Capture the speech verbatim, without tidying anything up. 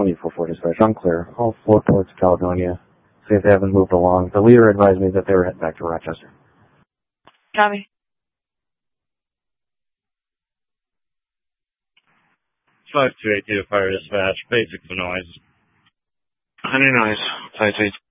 twenty four four dispatch. I'm clear. All four towards Caledonia. See if they haven't moved along. The leader advised me that they were heading back to Rochester. Copy. five two eight two Fire Dispatch. Basic for noise. Honey noise. Five two eight.